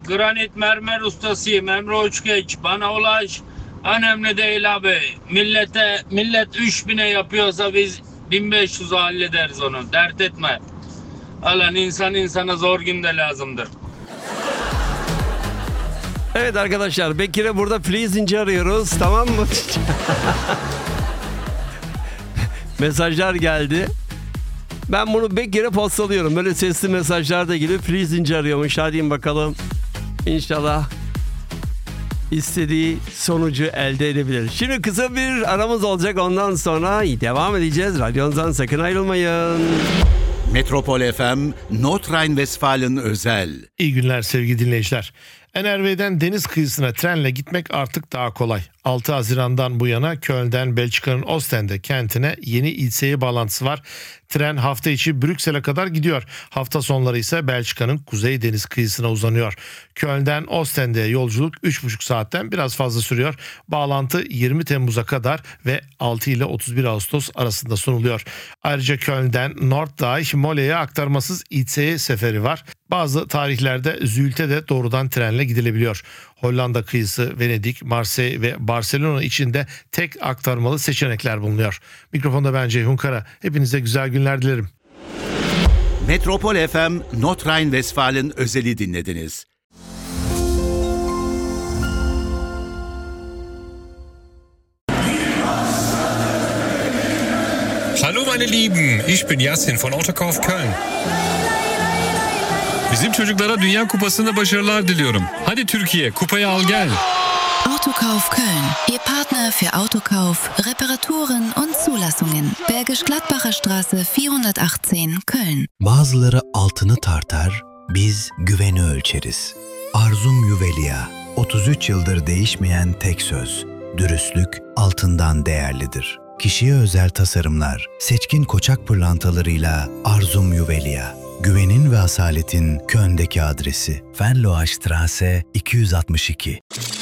Granit mermer ustasıyım. Emre Uçgeç. Bana ulaş. Önemli değil abi. Millet 3000'e yapıyorsa biz 1500'e hallederiz onu. Dert etme. Alan insan insana zor günde lazımdır. Evet arkadaşlar, Bekir'e burada pleasing'i arıyoruz, tamam mı? Mesajlar geldi. Ben bunu Bekir'e postalıyorum. Böyle sesli mesajlar da geliyor. Pleasing'i arıyormuş. Hadi bakalım. İnşallah istediği sonucu elde edebilir. Şimdi kısa bir aramız olacak. Ondan sonra devam edeceğiz. Radyonuzdan sakın ayrılmayın. Metropol FM, Nordrhein-Westfalen özel. İyi günler sevgili dinleyiciler. NRW'den deniz kıyısına trenle gitmek artık daha kolay. 6 Haziran'dan bu yana Köln'den Belçika'nın Ostende kentine yeni İLSE bağlantısı var. Tren hafta içi Brüksel'e kadar gidiyor. Hafta sonları ise Belçika'nın kuzey deniz kıyısına uzanıyor. Köln'den Ostende'ye yolculuk 3,5 saatten biraz fazla sürüyor. Bağlantı 20 Temmuz'a kadar ve 6 ile 31 Ağustos arasında sunuluyor. Ayrıca Köln'den Norddeich-Molle'ye aktarmasız İLSE seferi var. Bazı tarihlerde Zült'e de doğrudan trenle gidilebiliyor. Hollanda kıyısı, Venedik, Marseille ve Barcelona içinde tek aktarmalı seçenekler bulunuyor. Mikrofonda ben Ceyhun Kara. Hepinize güzel günler dilerim. Metropol FM, Nordrhein-Westfalen özeli dinlediniz. Hallo meine Lieben, ich bin Yassin von Autokauf Köln. Bizim çocuklara Dünya Kupası'nda başarılar diliyorum. Hadi Türkiye, kupayı al gel. Autokauf Köln, Ihr Partner für Autokauf, Reparaturen und Zulassungen. Bergisch Gladbacher Straße 418, Köln. Bazıları altını tartar, biz güveni ölçeriz. Arzum Juvelia, 33 yıldır değişmeyen tek söz. Dürüstlük altından değerlidir. Kişiye özel tasarımlar, seçkin koçak pırlantalarıyla Arzum Juvelia. Güvenin ve asaletin Köln'deki adresi. Venloastraße 262.